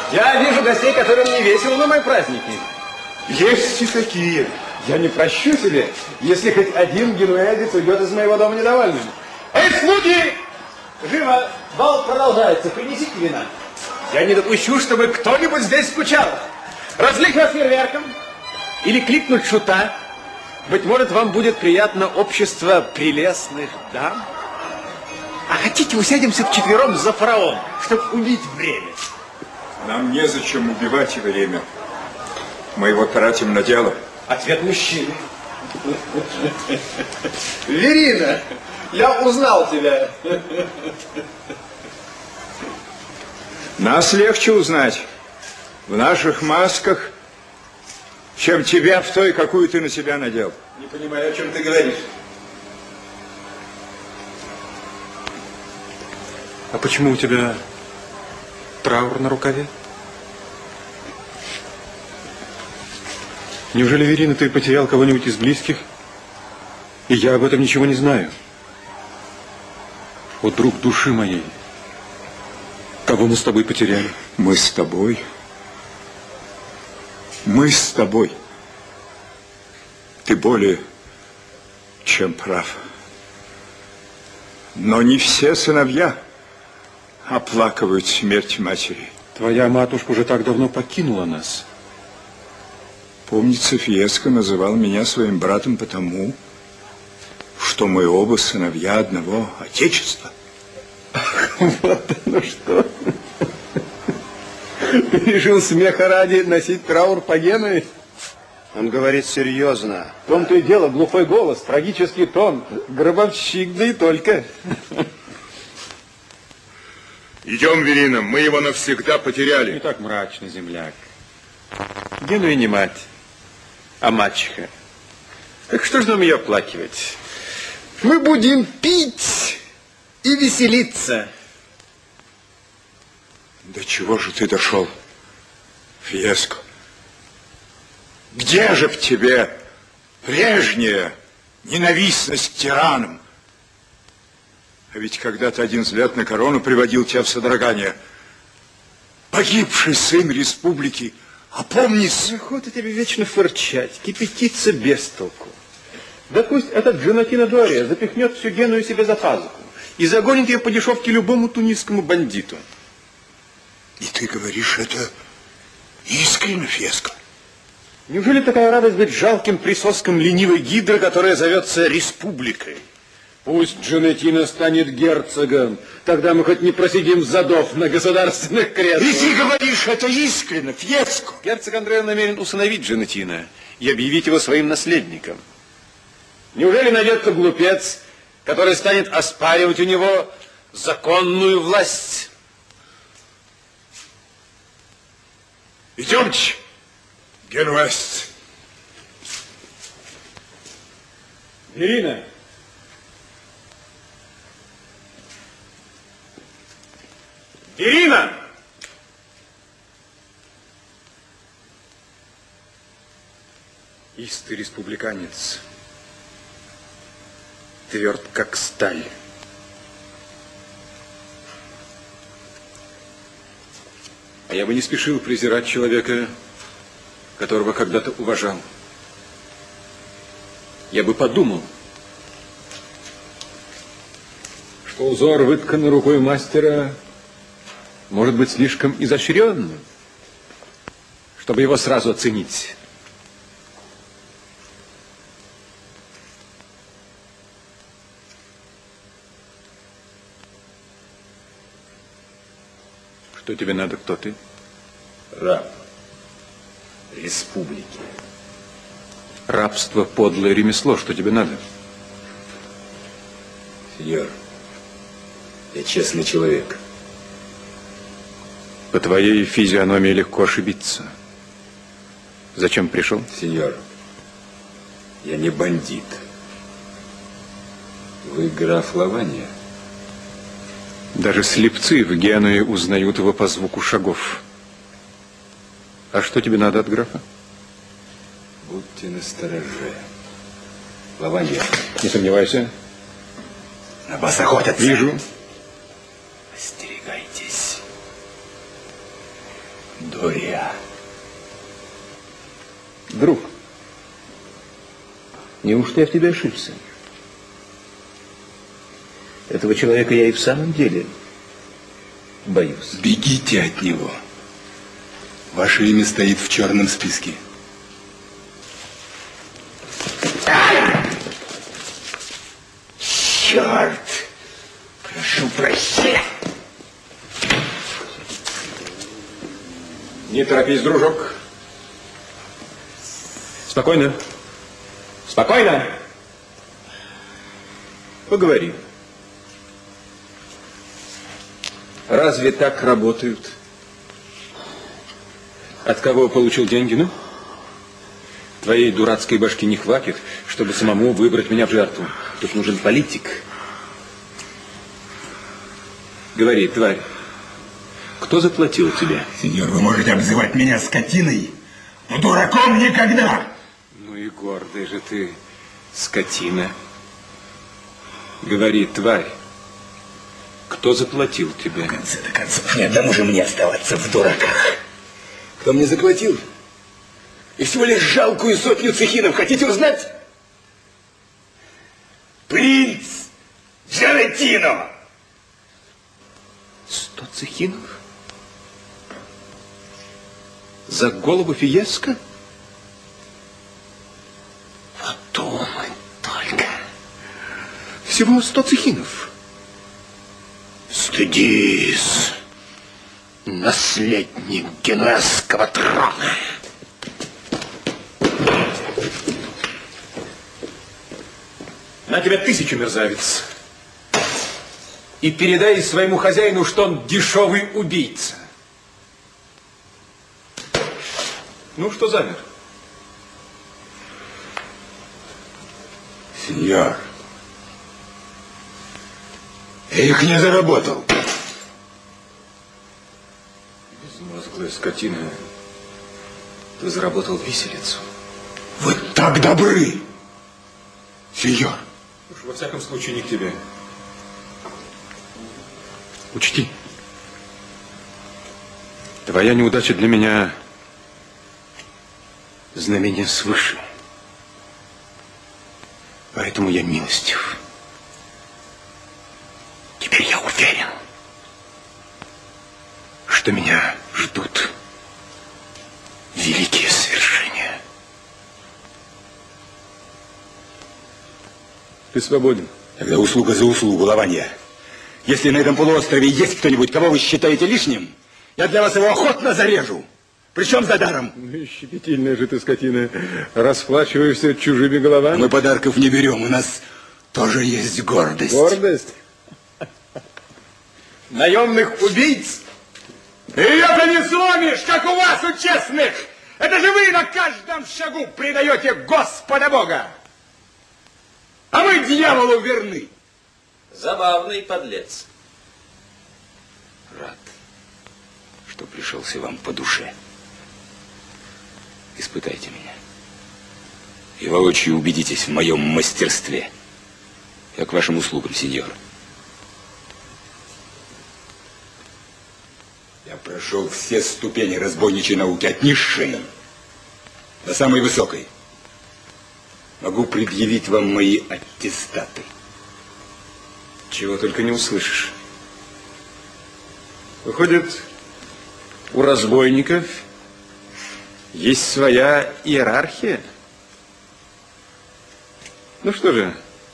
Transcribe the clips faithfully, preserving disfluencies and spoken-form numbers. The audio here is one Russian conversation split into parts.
Я вижу гостей, которым не весело на мои праздники. Есть и такие. Я не прощу себе, если хоть один генуэзец уйдет из моего дома недовольным. Эй, слуги! Живо! Бал продолжается. Принесите вина. Я не допущу, чтобы кто-нибудь здесь скучал. Разлить вас фейерверком или кликнуть шута. Быть может, вам будет приятно общество прелестных дам. А хотите, усядемся вчетвером за фараон, чтобы убить время? Нам незачем убивать время. Мы его тратим на дело. Ответ мужчины. Верина, я узнал тебя. Нас легче узнать в наших масках, чем тебя в той, какую ты на себя надел. Не понимаю, о чем ты говоришь. А почему у тебя траур на рукаве? Неужели, Верина, ты потерял кого-нибудь из близких? И я об этом ничего не знаю. Вот друг души моей, кого мы с тобой потеряли? Мы с тобой. Мы с тобой. Ты более чем прав. Но не все сыновья оплакивают смерть матери. Твоя матушка уже так давно покинула нас. Помнится, Фиеско называл меня своим братом потому, что мы оба сыновья одного отечества. Вот оно что. Ты решил смеха ради носить траур по Генуе? Он говорит серьезно. В том-то и дело, глухой голос, трагический тон, гробовщик, да и только. Идем, Верина, мы его навсегда потеряли. Не так мрачно, земляк. Генуя не мать, а мачеха. Так что же нам ее оплакивать? Мы будем пить и веселиться. До чего же ты дошел, Фиеско? Где же в тебе прежняя ненавистность к тиранам? А ведь когда-то один взгляд на корону приводил тебя в содрогание. Погибший сын республики, опомнись. Охота тебе вечно фырчать, кипятиться без толку. Да пусть этот Джонатино Дория запихнет всю Геную себе за пазуху и загонит ее по дешевке любому тунисскому бандиту. И ты говоришь это искренне, Фиеско? Неужели такая радость быть жалким присоском ленивой гидры, которая зовется республикой? Пусть Джонатино станет герцогом, тогда мы хоть не просидим задов на государственных креслах. И ты говоришь это искренне, Фиеско? Герцог Андреа намерен усыновить Джонатино и объявить его своим наследником. Неужели найдется глупец, который станет оспаривать у него законную власть? Идемте, генуэзцы. Верина. Ирина! Истый республиканец, тверд как сталь. А я бы не спешил презирать человека, которого когда-то уважал. Я бы подумал, что узор, вытканный рукой мастера, может быть слишком изощренным, чтобы его сразу оценить. Что тебе надо, кто ты? Раб республики. Рабство, подлое ремесло, что тебе надо? Сеньор, я честный человек. По твоей физиономии легко ошибиться. Зачем пришел? Сеньор, я не бандит. Вы граф Лавания. Даже слепцы в Генуе узнают его по звуку шагов. А что тебе надо от графа? Будьте настороже. Лавания. Не сомневайся. На вас охотятся. Вижу. Остерегайтесь. Дория. Друг, неужто я в тебе ошибся? Этого человека я и в самом деле боюсь. Бегите от него. Ваше имя стоит в черном списке. Черт! Прошу прощения. Не торопись, дружок. Спокойно. Спокойно. Поговорим. Разве так работают? От кого получил деньги, ну? Твоей дурацкой башки не хватит, чтобы самому выбрать меня в жертву. Тут нужен политик. Говори, тварь, кто заплатил тебе? Сеньор, вы можете обзывать меня скотиной, но дураком никогда. Ну и гордый же ты, скотина. Говори, тварь, кто заплатил тебе? В конце-то концов, ни одному же мне оставаться в дураках. Кто мне заплатил? И всего лишь жалкую сотню цехинов. Хотите узнать? Принц Джаретино. Сто цехинов? За голову Фиеско? Подумай только. Всего сто цехинов. Стыдись, наследник генуэзского трона. На тебя тысячу, мерзавец. И передай своему хозяину, что он дешевый убийца. Ну, что замер? Сеньор, я их не заработал. Безмозглая скотина. Ты заработал виселицу. Вы так добры, сеньор. Уж во всяком случае не к тебе. Учти, твоя неудача для меня знамение свыше. Поэтому я милостив. Теперь я уверен, что меня ждут великие свершения. Ты свободен. Тогда услуга за услугу, Лаванья. Если на этом полуострове есть кто-нибудь, кого вы считаете лишним, я для вас его охотно зарежу. Причем за даром. Ну, щепетильная же ты скотина. Расплачиваешься чужими головами. Мы подарков не берем, у нас тоже есть гордость. Гордость? Наемных убийц? Ее-то не сломишь, как у вас, у честных! Это же вы на каждом шагу предаете Господа Бога! А мы дьяволу верны! Забавный подлец. Рад, что пришелся вам по душе. Испытайте меня. И воочию убедитесь в моем мастерстве. Я к вашим услугам, сеньор. Я прошел все ступени разбойничьей науки, от низшей до самой высокой. Могу предъявить вам мои аттестаты. Чего только не услышишь. Выходит, у разбойников есть своя иерархия? Ну что же,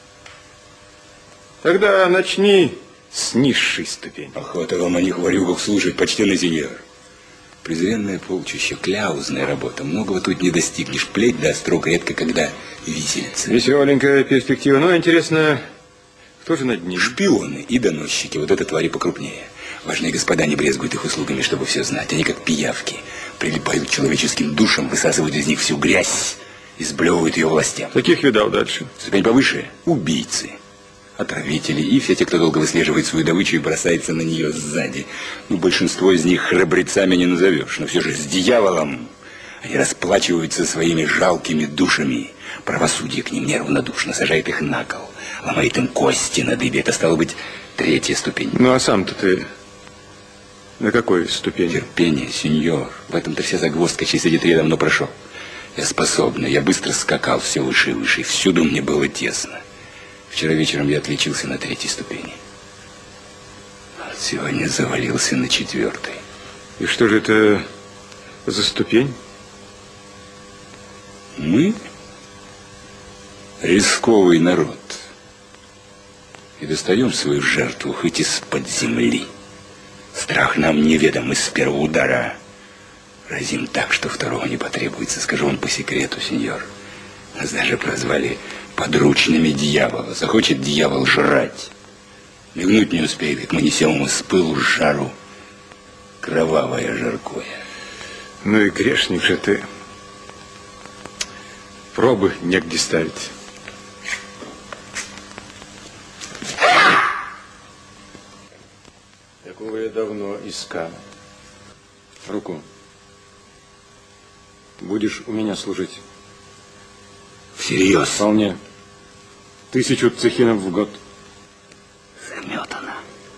тогда начни с низшей ступени. Охота вам о них ворюгах слушать, почтенный сеньор. Презренное полчище, кляузная работа. Многого тут не достигнешь. Плеть да строк редко когда виселица. Веселенькая перспектива. Ну, интересно, кто же над ним? Шпионы и доносчики. Вот это твари покрупнее. Важные господа не брезгуют их услугами, чтобы все знать. Они как пиявки. Прилипают к человеческим душам, высасывают из них всю грязь и сблевывают ее властям. Таких видал дальше. Ступень повыше – убийцы, отравители и все те, кто долго выслеживает свою добычу и бросается на нее сзади. Ну, большинство из них храбрецами не назовешь, но все же с дьяволом они расплачиваются своими жалкими душами. Правосудие к ним неравнодушно, сажает их на кол, ломает им кости на дыбе. Это стало быть третья ступень. Ну, а сам-то ты На какой ступени? Терпение, сеньор. В этом-то вся загвоздка, чей сидит рядом, но прошел. Я способный, я быстро скакал все выше и выше, и всюду мне было тесно. Вчера вечером я отличился на третьей ступени. А сегодня завалился на четвертой. И что же это за ступень? Мы рисковый народ. И достаем свою жертву хоть из-под земли. Страх нам неведом, и с первого удара разим так, что второго не потребуется. Скажу вам по секрету, сеньор. Нас даже прозвали подручными дьявола. Захочет дьявол жрать. Мигнуть не успеет, как мы несем ему с пылу жару кровавое жаркое. Ну и грешник же ты. Пробы негде ставить. Такого я давно искал. Руку. Будешь у меня служить. Всерьез? Вполне. Тысячу цехинов в год. Заметано.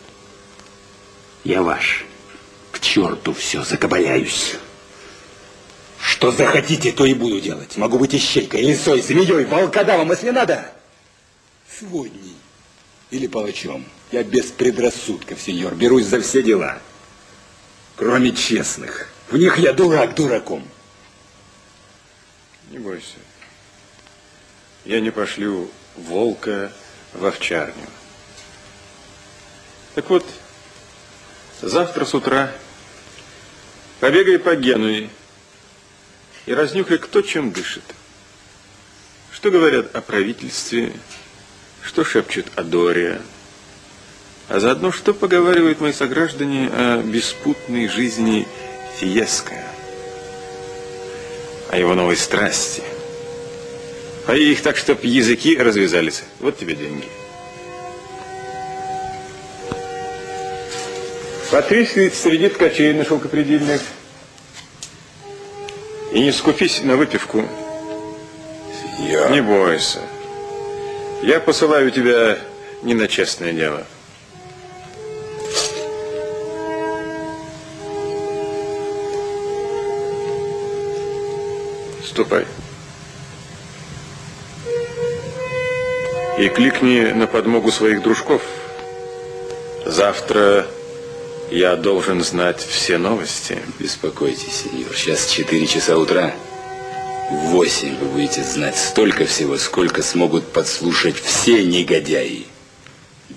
Я ваш. К черту все, закабаляюсь. Что захотите, то и буду делать. Могу быть ищейкой, лисой, змеей, волкодавом, если надо. Сводней. Или палачом. Я без предрассудков, сеньор. Берусь за все дела. Кроме честных. В них я дурак дураком. Не бойся. Я не пошлю волка в овчарню. Так вот, завтра с утра побегай по Генуе и разнюхай, кто чем дышит. Что говорят о правительстве, что шепчет о Доре, а заодно, что поговаривают мои сограждане о беспутной жизни Фиеско, о его новой страсти. Пои их так, чтоб языки развязались. Вот тебе деньги. Потрясывает среди ткачей на шелкопредельных. И не скупись на выпивку. Я... Не бойся. Я посылаю тебя не на честное дело. Ступай. И кликни на подмогу своих дружков. Завтра я должен знать все новости. Беспокойтесь, сеньор. Сейчас четыре часа утра. В восемь вы будете знать столько всего, сколько смогут подслушать все негодяи.